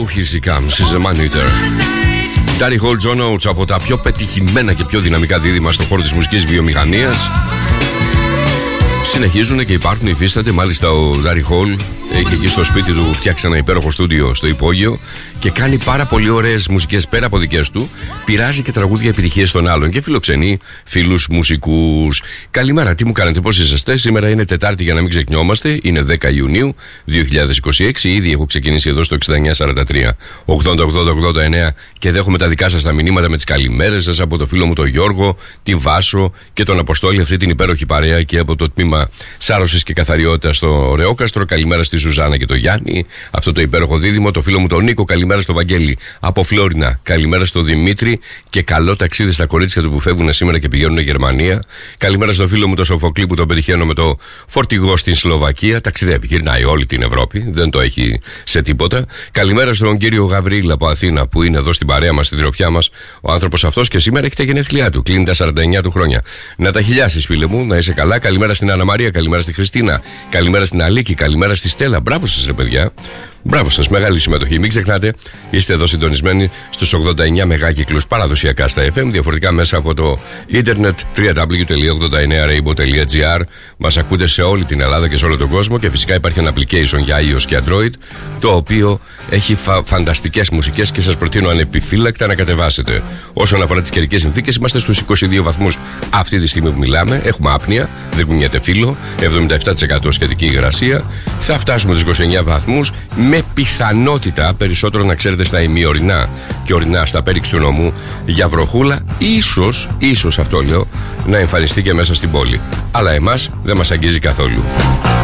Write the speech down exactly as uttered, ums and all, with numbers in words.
Here she comes, she's a man eater. Daddy Hall, John Oates, από τα πιο πετυχημένα και πιο δυναμικά δίδυμα στον χώρο της μουσικής βιομηχανίας. Συνεχίζουν και υπάρχουν, υφίσταται. Μάλιστα ο Daddy Hall έχει εκεί στο σπίτι του φτιάξει ένα υπέροχο στούντιο στο υπόγειο και κάνει πάρα πολύ ωραίες μουσικές πέρα από δικές του. Πειράζει και τραγούδια επιτυχίες των άλλων και φιλοξενεί φίλους μουσικούς. Καλημέρα, τι μου κάνετε, πώς είσαστε? Σήμερα είναι Τετάρτη, για να μην ξεχνιόμαστε. Είναι δέκα Ιουνίου δύο χιλιάδες είκοσι έξι. Ήδη έχω ξεκινήσει εδώ στο εξήντα εννιά σαράντα τρία ογδόντα ογδόντα ογδόντα εννέα και δέχομαι τα δικά σας τα μηνύματα με τις καλημέρες σας από το φίλο μου τον Γιώργο, την Βάσο και τον Αποστόλη, αυτή την υπέροχη παρέα, και από το τμήμα Σάρωσης και Καθαριότητας στο Ρεόκαστρο. Καλημέρα στη Ζουζάνα και το Γιάννη, αυτό το υπέροχο δίδυμο. Το φίλο μου τον Νίκο, καλημέρα στο Βαγγέλη από Φλόρινα. Καλημέρα στο Δημήτρη και καλό ταξίδι στα κορίτσια του που φεύγουν σήμερα και πηγαίνουν Γερμανία. Καλημέρα στο φίλο μου τον Σοφοκλή που τον πετυχαίνω με το φορτηγό στην Σλοβακία. Ταξιδεύει, γυρνάει όλη την Ευρώπη, δεν το έχει σε τίποτα. Καλημέρα στον κύριο Γαβρίλ από Αθήνα που είναι εδώ στην παρέα μας, στην τριοπιά μας. Ο άνθρωπος αυτός και σήμερα έχει τα γενέθλιά του. Κλείνει τα σαράντα εννιά του χρόνια. Να τα χιλιάσεις, φίλε μου, να είσαι καλά. Καλημέρα στην Αννα Μαρία, καλημέρα στη Χριστίνα, καλημέρα στην Αλίκη, καλημέρα στη Στέλλα. Μπράβο σας, ρε παιδιά. Μπράβο σας, μεγάλη συμμετοχή. Μην ξεχνάτε, είστε εδώ συντονισμένοι στους ογδόντα εννιά μεγάκυκλους παραδοσιακά στα εφ εμ, διαφορετικά μέσα από το ίντερνετ double-u double-u double-u τελεία ογδόντα εννέα rainbow τελεία gr. Μας ακούτε σε όλη την Ελλάδα και σε όλο τον κόσμο και φυσικά υπάρχει ένα application για iOS και Android, το οποίο έχει φα- φανταστικές μουσικές και σας προτείνω ανεπιφύλακτα να κατεβάσετε. Όσον αφορά τις καιρικές συνθήκες, είμαστε στους είκοσι δύο βαθμούς αυτή τη στιγμή που μιλάμε. Έχουμε άπνοια, δεν κουνιέται φύλλο, εβδομήντα επτά τοις εκατό σχετική υγρασία. Θα φτάσουμε τους είκοσι εννιά βαθμούς. Με πιθανότητα περισσότερο, να ξέρετε, στα ημιορεινά και ορεινά στα πέριξ του νομού για βροχούλα, ίσως, ίσως αυτό λέω, να εμφανιστεί και μέσα στην πόλη. Αλλά εμάς δεν μας αγγίζει καθόλου.